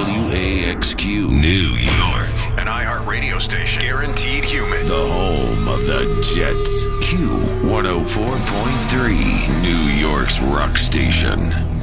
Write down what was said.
WAXQ, New York. An iHeart radio station. Guaranteed human. The home of the Jets. Q104.3, New York's rock station.